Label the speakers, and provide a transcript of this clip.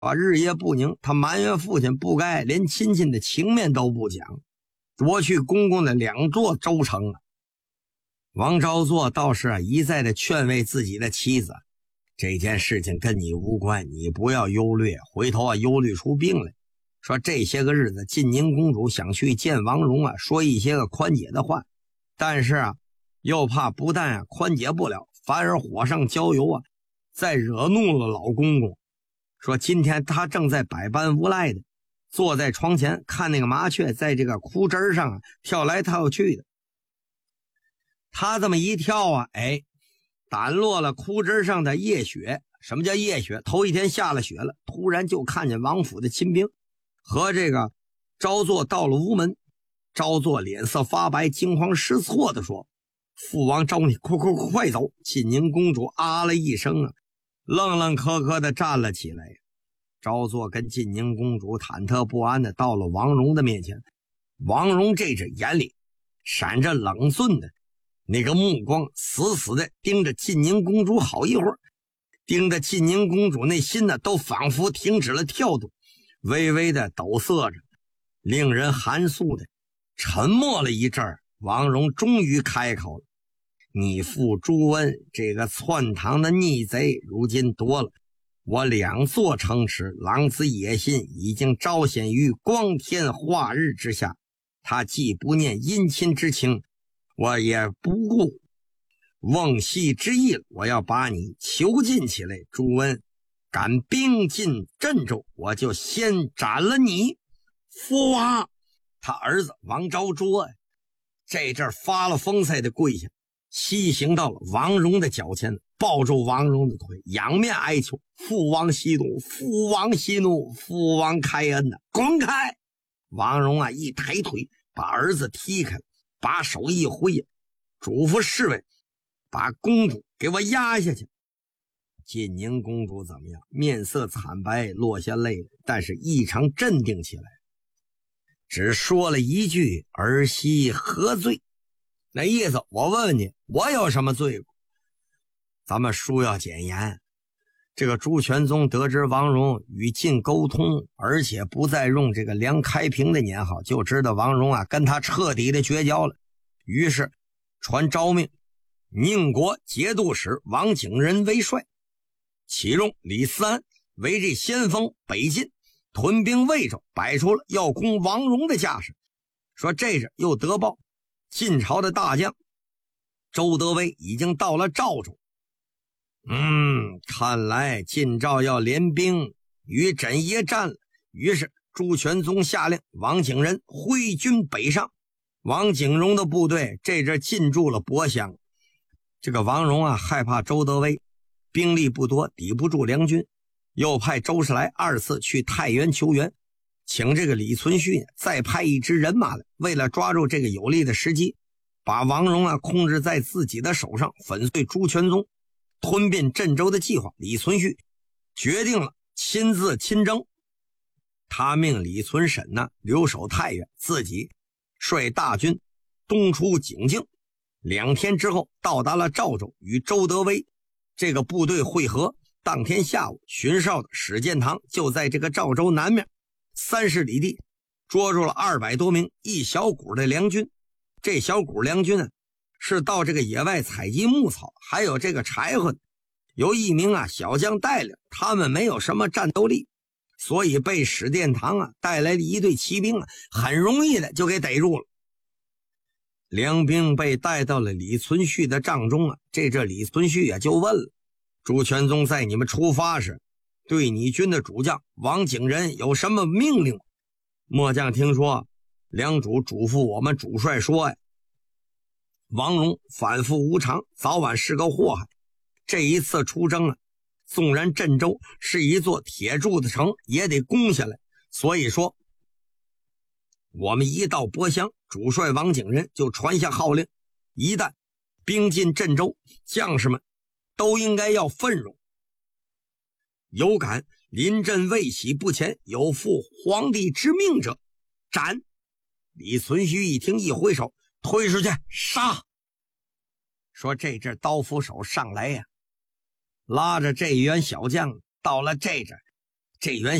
Speaker 1: 日夜不宁，他埋怨父亲不该连亲戚的情面都不讲，夺去公公的2座州城。王昭作倒是一再的劝慰自己的妻子，这件事情跟你无关，你不要忧虑，回头忧虑出病来。说这些个日子晋宁公主想去见王戎说一些个宽解的话，但是又怕不但宽解不了，反而火上浇油再惹怒了老公公。说今天他正在百般无奈的坐在床前，看那个麻雀在这个枯枝上跳来跳去的。他这么一跳掸落了枯枝上的夜雪。什么叫夜雪？头一天下了雪了，突然就看见王府的亲兵和这个昭作到了屋门。昭作脸色发白，惊慌失措地说：父王召你，快走！晋宁公主啊了一声愣愣磕磕地站了起来。昭作跟晋宁公主忐忑不安地到了王戎的面前。王戎这只眼里闪着冷峻的那个目光，死死地盯着晋宁公主好一会儿，盯着晋宁公主那心都仿佛停止了跳动，微微的抖擞着，令人寒肃的沉默了一阵儿。王戎终于开口了：你父朱温这个篡唐的逆贼，如今夺了我2座城池，狼子野心已经彰显于光天化日之下。他既不念姻亲之情，我也不顾瓮系之意了，我要把你囚禁起来。朱温敢兵进郑州，我就先斩了你。父王！他儿子王昭卓这阵发了疯似的跪下，西行到了王戎的脚前，抱住王戎的腿，仰面哀求：父王息怒，父王息怒，父王开恩滚开！王戎一抬腿把儿子踢开，把手一挥，嘱咐侍卫把公主给我压下去。晋宁公主怎么样？面色惨白，落下泪来，但是异常镇定起来，只说了一句：儿媳何罪？那意思我问问你，我有什么罪过？咱们书要简言。这个朱全宗得知王戎与晋沟通，而且不再用这个梁开平的年号，就知道王戎跟他彻底的绝交了。于是传诏命，宁国节度使王景仁为帅，启用李思安为这先锋北进，屯兵魏州，摆出了要攻王戎的架势。说这日又得报，晋朝的大将周德威已经到了赵州。看来晋赵要联兵与枕耶战了。于是朱全宗下令王景仁挥军北上。王景荣的部队这阵进驻了博襄。这个王戎害怕周德威兵力不多，抵不住梁军，又派周士来2次去太原求援，请这个李存勖再派一支人马来，为了抓住这个有利的时机，把王戎控制在自己的手上，粉碎朱全宗吞并郑州的计划。李存勖决定了亲自亲征，他命李存审留守太原，自己率大军东出景靖。2天之后到达了赵州，与周德威这个部队会合。当天下午，巡哨的史建堂就在这个赵州南面30里地捉住了200多名一小股的梁军。这小股梁军是到这个野外采集牧草还有这个柴火的，由一名小将带领，他们没有什么战斗力，所以被史殿堂带来的一队骑兵很容易的就给逮住了。梁兵被带到了李存勖的帐中这李存勖就问了：朱全宗在你们出发时对你军的主将王景仁有什么命令吗？末将听说梁主嘱咐我们主帅说王戎反复无常，早晚是个祸害。这一次出征纵然郑州是一座铁柱子城，也得攻下来。所以说我们一到博襄，主帅王景仁就传下号令，一旦兵进郑州，将士们都应该要奋勇，有敢临阵未喜不前，有负皇帝之命者斩。李存勖一听，一挥手，推出去杀。说这阵刀斧手上来拉着这员小将到了这阵， 这员